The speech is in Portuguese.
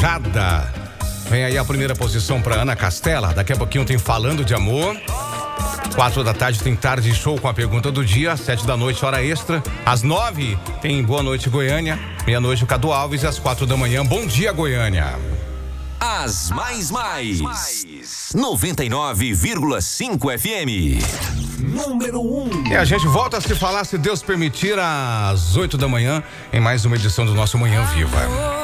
Errada. Vem aí a primeira posição para Ana Castela. Daqui a pouquinho tem Falando de Amor. 4 da tarde tem Tarde Show com a pergunta do dia. 7 da noite, hora extra. Às 9 tem Boa Noite Goiânia. Meia-noite o Cadu Alves. E às 4 da manhã, Bom Dia Goiânia. As mais 99,5 FM. Número 1. E a gente volta a se falar, se Deus permitir, às 8 da manhã, em mais uma edição do nosso Manhã Viva.